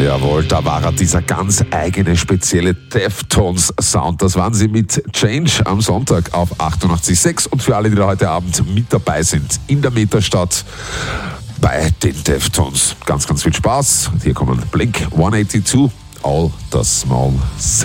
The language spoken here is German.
Jawohl, da war er, dieser ganz eigene, spezielle Deftones-Sound. Das waren sie mit Change am Sonntag auf 88.6. Und für alle, die da heute Abend mit dabei sind, in der Metastadt bei den Deftones. Ganz, ganz viel Spaß. Und hier kommen Blink 182, All the Small